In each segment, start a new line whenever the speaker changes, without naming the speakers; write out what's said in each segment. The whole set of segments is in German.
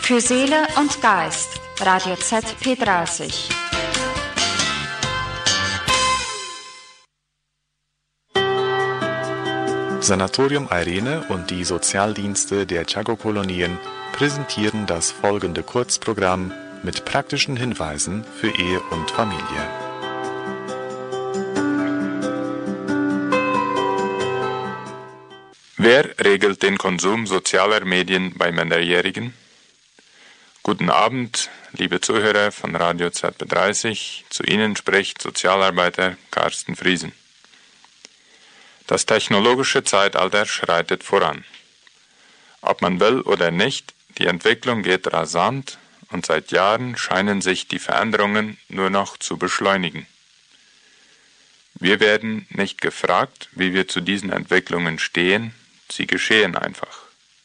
Für Seele und Geist, Radio ZP30.
Sanatorium Irene und die Sozialdienste der Chaco-Kolonien präsentieren das folgende Kurzprogramm mit praktischen Hinweisen für Ehe und Familie.
Wer regelt den Konsum sozialer Medien bei Minderjährigen? Guten Abend, liebe Zuhörer von Radio ZP30. Zu Ihnen spricht Sozialarbeiter Carsten Friesen. Das technologische Zeitalter schreitet voran. Ob man will oder nicht, die Entwicklung geht rasant und seit Jahren scheinen sich die Veränderungen nur noch zu beschleunigen. Wir werden nicht gefragt, wie wir zu diesen Entwicklungen stehen, sie geschehen einfach.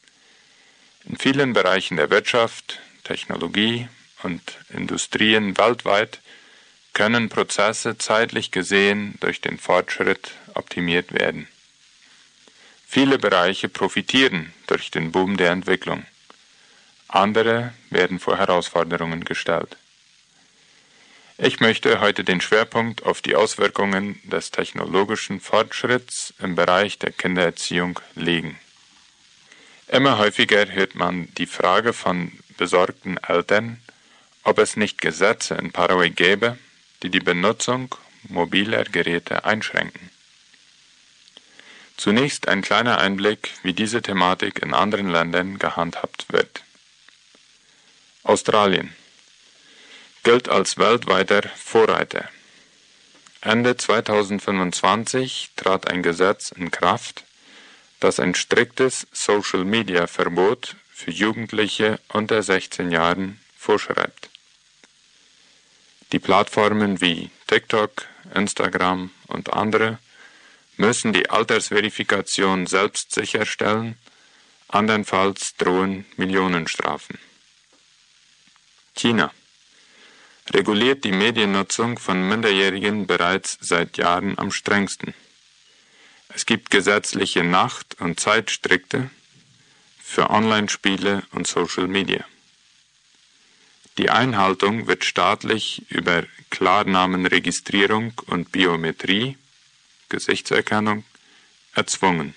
In vielen Bereichen der Wirtschaft, Technologie und Industrien weltweit können Prozesse zeitlich gesehen durch den Fortschritt optimiert werden. Viele Bereiche profitieren durch den Boom der Entwicklung. Andere werden vor Herausforderungen gestellt. Ich möchte heute den Schwerpunkt auf die Auswirkungen des technologischen Fortschritts im Bereich der Kindererziehung legen. Immer häufiger hört man die Frage von besorgten Eltern, ob es nicht Gesetze in Paraguay gäbe, die die Benutzung mobiler Geräte einschränken. Zunächst ein kleiner Einblick, wie diese Thematik in anderen Ländern gehandhabt wird. Australien gilt als weltweiter Vorreiter. Ende 2025 trat ein Gesetz in Kraft, das ein striktes Social-Media-Verbot für Jugendliche unter 16 Jahren vorschreibt. Die Plattformen wie TikTok, Instagram und andere müssen die Altersverifikation selbst sicherstellen, andernfalls drohen Millionenstrafen. China reguliert die Mediennutzung von Minderjährigen bereits seit Jahren am strengsten. Es gibt gesetzliche Nacht- und Zeitstrikte für Online-Spiele und Social Media. Die Einhaltung wird staatlich über Klarnamenregistrierung und Biometrie, Gesichtserkennung, erzwungen.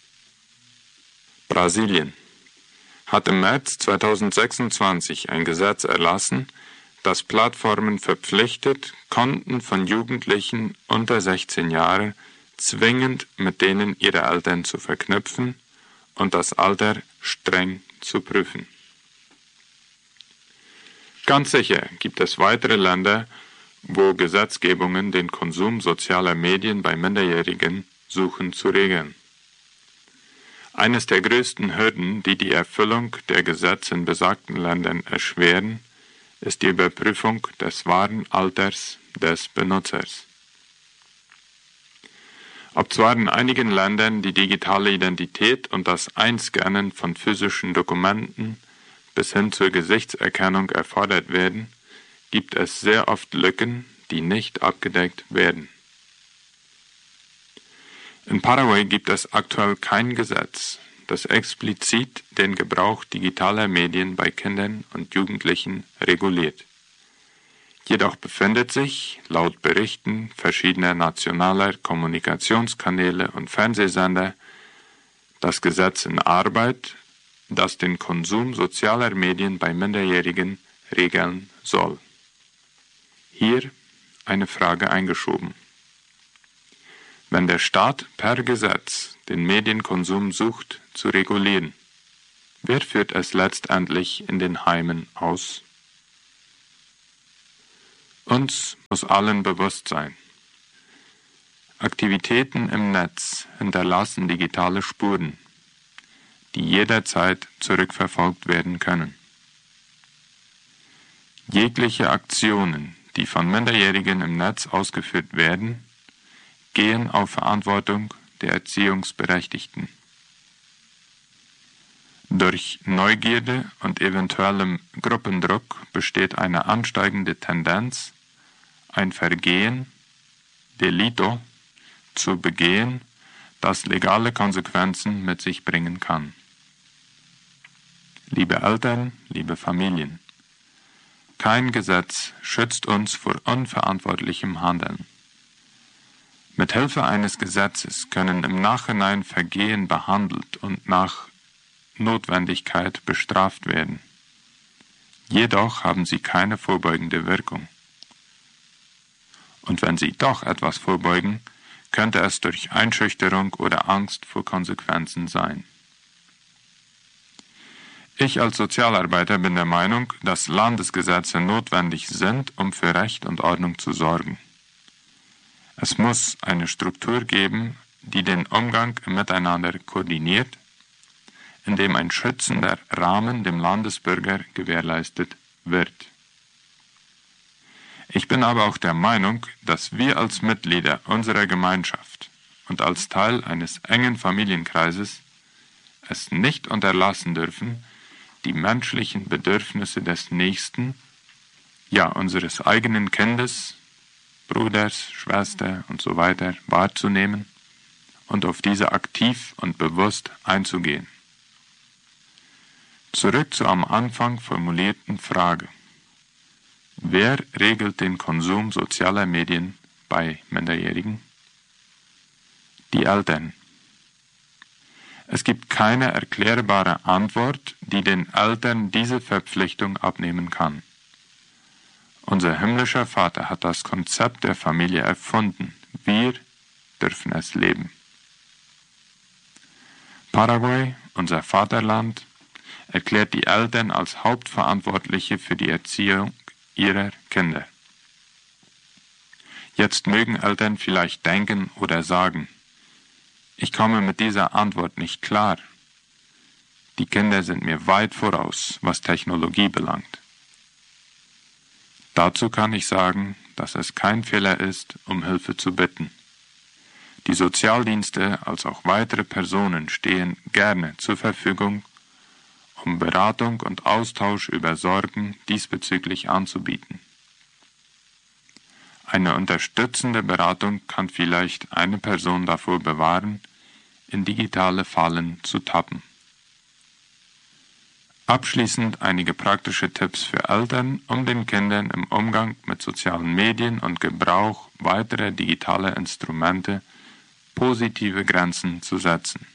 Brasilien hat im März 2026 ein Gesetz erlassen, das Plattformen verpflichtet, Konten von Jugendlichen unter 16 Jahren zwingend mit denen ihrer Eltern zu verknüpfen und das Alter streng zu prüfen. Ganz sicher gibt es weitere Länder, wo Gesetzgebungen den Konsum sozialer Medien bei Minderjährigen suchen zu regeln. Eines der größten Hürden, die die Erfüllung der Gesetze in besagten Ländern erschweren, ist die Überprüfung des wahren Alters des Benutzers. Ob zwar in einigen Ländern die digitale Identität und das Einscannen von physischen Dokumenten bis hin zur Gesichtserkennung erfordert werden, gibt es sehr oft Lücken, die nicht abgedeckt werden. In Paraguay gibt es aktuell kein Gesetz, das explizit den Gebrauch digitaler Medien bei Kindern und Jugendlichen reguliert. Jedoch befindet sich, laut Berichten verschiedener nationaler Kommunikationskanäle und Fernsehsender, das Gesetz in Arbeit, das den Konsum sozialer Medien bei Minderjährigen regeln soll. Hier eine Frage eingeschoben. Wenn der Staat per Gesetz den Medienkonsum sucht zu regulieren, wer führt es letztendlich in den Heimen aus? Uns muss allen bewusst sein, Aktivitäten im Netz hinterlassen digitale Spuren, die jederzeit zurückverfolgt werden können. Jegliche Aktionen, die von Minderjährigen im Netz ausgeführt werden, gehen auf Verantwortung der Erziehungsberechtigten. Durch Neugierde und eventuellem Gruppendruck besteht eine ansteigende Tendenz, ein Vergehen, Delito, zu begehen, das legale Konsequenzen mit sich bringen kann. Liebe Eltern, liebe Familien, kein Gesetz schützt uns vor unverantwortlichem Handeln. Mit Hilfe eines Gesetzes können im Nachhinein Vergehen behandelt und nach Notwendigkeit bestraft werden. Jedoch haben sie keine vorbeugende Wirkung. Und wenn sie doch etwas vorbeugen, könnte es durch Einschüchterung oder Angst vor Konsequenzen sein. Ich als Sozialarbeiter bin der Meinung, dass Landesgesetze notwendig sind, um für Recht und Ordnung zu sorgen. Es muss eine Struktur geben, die den Umgang miteinander koordiniert, indem ein schützender Rahmen dem Landesbürger gewährleistet wird. Ich bin aber auch der Meinung, dass wir als Mitglieder unserer Gemeinschaft und als Teil eines engen Familienkreises es nicht unterlassen dürfen, die menschlichen Bedürfnisse des Nächsten, ja unseres eigenen Kindes, Bruders, Schwester und so weiter wahrzunehmen und auf diese aktiv und bewusst einzugehen. Zurück zur am Anfang formulierten Frage. Wer regelt den Konsum sozialer Medien bei Minderjährigen? Die Eltern. Es gibt keine erklärbare Antwort, die den Eltern diese Verpflichtung abnehmen kann. Unser himmlischer Vater hat das Konzept der Familie erfunden. Wir dürfen es leben. Paraguay, unser Vaterland, erklärt die Eltern als Hauptverantwortliche für die Erziehung ihrer Kinder. Jetzt mögen Eltern vielleicht denken oder sagen, ich komme mit dieser Antwort nicht klar. Die Kinder sind mir weit voraus, was Technologie belangt. Dazu kann ich sagen, dass es kein Fehler ist, um Hilfe zu bitten. Die Sozialdienste als auch weitere Personen stehen gerne zur Verfügung, um Beratung und Austausch über Sorgen diesbezüglich anzubieten. Eine unterstützende Beratung kann vielleicht eine Person davor bewahren, in digitale Fallen zu tappen. Abschließend einige praktische Tipps für Eltern, um den Kindern im Umgang mit sozialen Medien und Gebrauch weiterer digitaler Instrumente positive Grenzen zu setzen.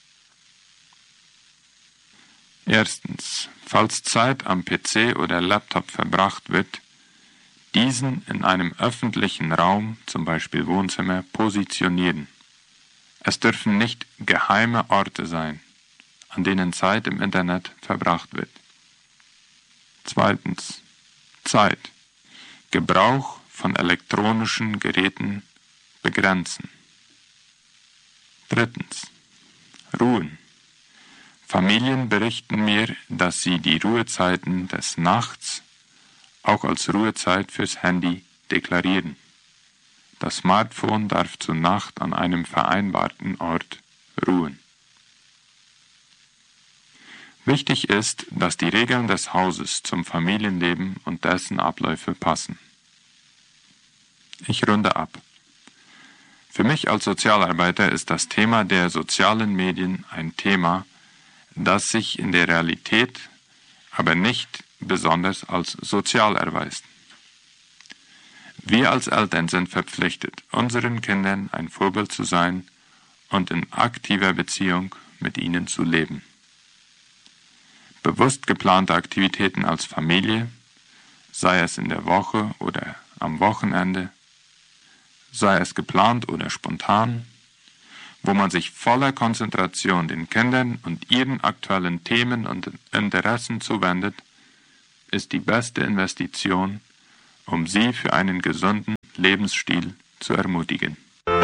Erstens, falls Zeit am PC oder Laptop verbracht wird, diesen in einem öffentlichen Raum, zum Beispiel Wohnzimmer, positionieren. Es dürfen nicht geheime Orte sein, an denen Zeit im Internet verbracht wird. Zweitens, Zeit. Gebrauch von elektronischen Geräten begrenzen. Drittens, Ruhen. Familien berichten mir, dass sie die Ruhezeiten des Nachts auch als Ruhezeit fürs Handy deklarieren. Das Smartphone darf zur Nacht an einem vereinbarten Ort ruhen. Wichtig ist, dass die Regeln des Hauses zum Familienleben und dessen Abläufe passen. Ich runde ab. Für mich als Sozialarbeiter ist das Thema der sozialen Medien ein Thema, das sich in der Realität aber nicht besonders als sozial erweist. Wir als Eltern sind verpflichtet, unseren Kindern ein Vorbild zu sein und in aktiver Beziehung mit ihnen zu leben. Bewusst geplante Aktivitäten als Familie, sei es in der Woche oder am Wochenende, sei es geplant oder spontan, wo man sich voller Konzentration den Kindern und ihren aktuellen Themen und Interessen zuwendet, ist die beste Investition, um sie für einen gesunden Lebensstil zu ermutigen.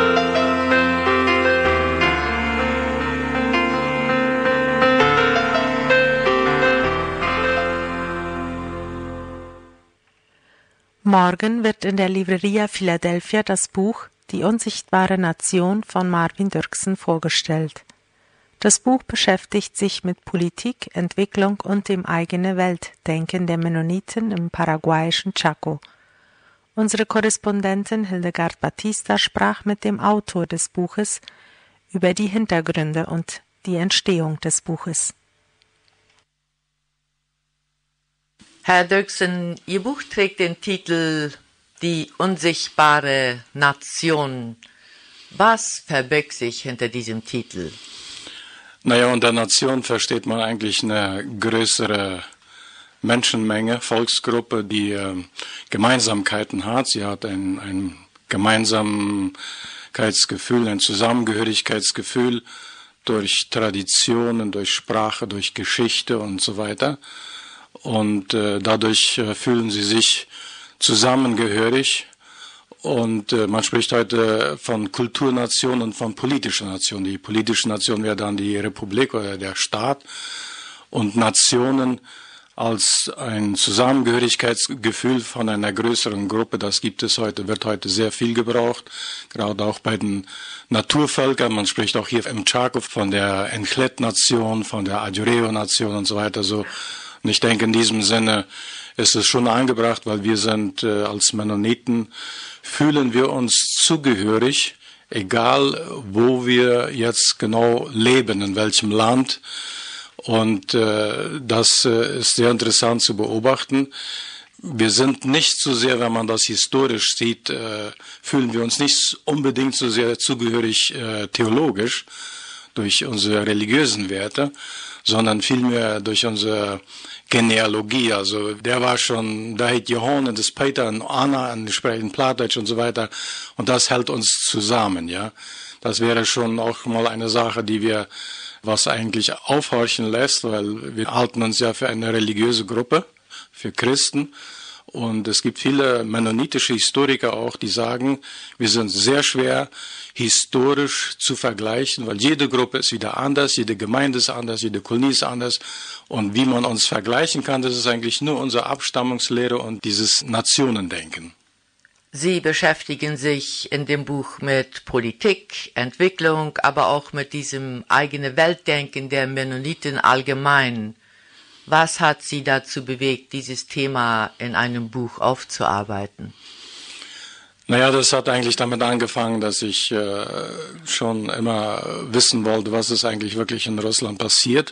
Morgen wird in der Libreria Philadelphia das Buch Die unsichtbare Nation von Marvin Dirksen vorgestellt. Das Buch beschäftigt sich mit Politik, Entwicklung und dem eigenen Weltdenken der Mennoniten im paraguayischen Chaco. Unsere Korrespondentin Hildegard Batista sprach mit dem Autor des Buches über die Hintergründe und die Entstehung des Buches.
Herr Dirksen, Ihr Buch trägt den Titel Die unsichtbare Nation. Was verbirgt sich hinter diesem Titel?
Naja, unter Nation versteht man eigentlich eine größere Menschenmenge, Volksgruppe, die Gemeinsamkeiten hat. Sie hat ein Gemeinsamkeitsgefühl, ein Zusammengehörigkeitsgefühl durch Traditionen, durch Sprache, durch Geschichte und so weiter. Und dadurch fühlen sie sich zusammengehörig. Und man spricht heute von Kulturnation und von politischer Nation. Die politische Nation wäre dann die Republik oder der Staat. Und Nationen als ein Zusammengehörigkeitsgefühl von einer größeren Gruppe, das gibt es heute, wird heute sehr viel gebraucht, gerade auch bei den Naturvölkern. Man spricht auch hier im Chaco von der Enclet-Nation, von der Adjureo-Nation und so weiter. So. Und ich denke, in diesem Sinne ist es schon angebracht, weil wir sind als Mennoniten, fühlen wir uns zugehörig, egal wo wir jetzt genau leben, in welchem Land. Und das ist sehr interessant zu beobachten. Wir sind nicht so sehr, wenn man das historisch sieht, fühlen wir uns nicht unbedingt so sehr zugehörig theologisch durch unsere religiösen Werte, sondern vielmehr durch unsere Genealogie. Also der war schon, da hat Johann, das Peter und Anna, und die sprechen Plattdeutsch und so weiter. Und das hält uns zusammen, ja. Das wäre schon auch mal eine Sache, die wir, was eigentlich aufhorchen lässt, weil wir halten uns ja für eine religiöse Gruppe, für Christen. Und es gibt viele mennonitische Historiker auch, die sagen, wir sind sehr schwer historisch zu vergleichen, weil jede Gruppe ist wieder anders, jede Gemeinde ist anders, jede Kolonie ist anders. Und wie man uns vergleichen kann, das ist eigentlich nur unsere Abstammungslehre und dieses Nationendenken.
Sie beschäftigen sich in dem Buch mit Politik, Entwicklung, aber auch mit diesem eigenen Weltdenken der Mennoniten allgemein. Was hat Sie dazu bewegt, dieses Thema in einem Buch aufzuarbeiten?
Naja, das hat eigentlich damit angefangen, dass ich schon immer wissen wollte, was ist eigentlich wirklich in Russland passiert.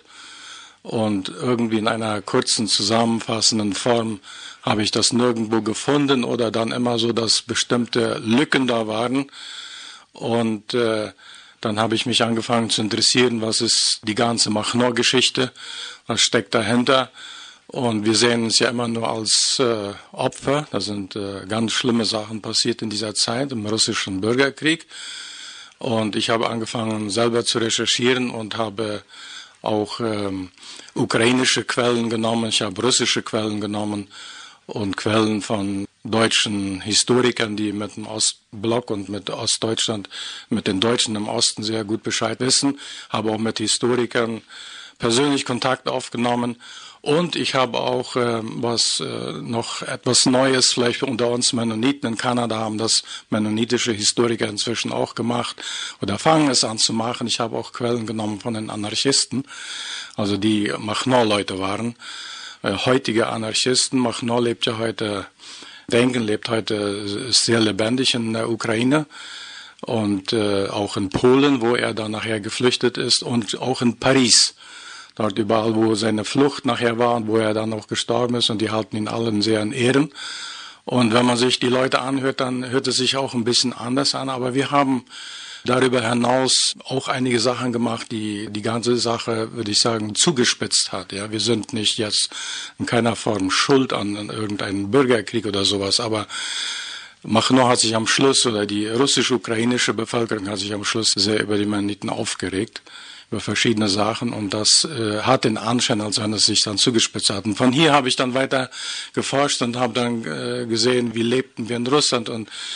Und irgendwie in einer kurzen, zusammenfassenden Form habe ich das nirgendwo gefunden oder dann immer so, dass bestimmte Lücken da waren. Und dann habe ich mich angefangen zu interessieren, was ist die ganze Machnor-Geschichte, was steckt dahinter. Und wir sehen uns ja immer nur als Opfer. Da sind ganz schlimme Sachen passiert in dieser Zeit, im russischen Bürgerkrieg. Und ich habe angefangen, selber zu recherchieren und habe auch ukrainische Quellen genommen, ich habe russische Quellen genommen und Quellen von deutschen Historikern, die mit dem Ostblock und mit Ostdeutschland, mit den Deutschen im Osten sehr gut Bescheid wissen, habe auch mit Historikern persönlich Kontakt aufgenommen. Und ich habe auch noch etwas Neues, vielleicht unter uns Mennoniten in Kanada haben das mennonitische Historiker inzwischen auch gemacht oder fangen es an zu machen. Ich habe auch Quellen genommen von den Anarchisten, also die Machnor-Leute waren, heutige Anarchisten. Machnor lebt ja heute, lebt heute sehr lebendig in der Ukraine und auch in Polen, wo er dann nachher geflüchtet ist und auch in Paris. Dort überall, wo seine Flucht nachher war und wo er dann auch gestorben ist und die halten ihn allen sehr in Ehren. Und wenn man sich die Leute anhört, dann hört es sich auch ein bisschen anders an. Aber wir haben darüber hinaus auch einige Sachen gemacht, die die ganze Sache, würde ich sagen, zugespitzt hat. Ja, wir sind nicht jetzt in keiner Form schuld an irgendeinem Bürgerkrieg oder sowas, aber Machnor hat sich am Schluss, oder die russisch-ukrainische Bevölkerung hat sich am Schluss sehr über die Mennoniten aufgeregt, über verschiedene Sachen, und das hat den Anschein, als wenn es sich dann zugespitzt hat. Und von hier habe ich dann weiter geforscht und habe dann gesehen, wie lebten wir in Russland und